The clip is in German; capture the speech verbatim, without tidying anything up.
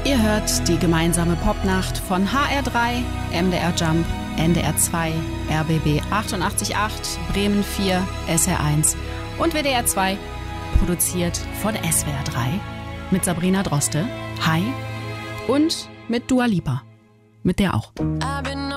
Ihr hört die gemeinsame Popnacht von H R drei, M D R Jump, N D R zwei, R B B achtundachtzig Komma acht, Bremen vier, S R eins und W D R zwei, produziert von S W R drei, mit Sabrina Droste, hi, und mit Dua Lipa, mit der auch.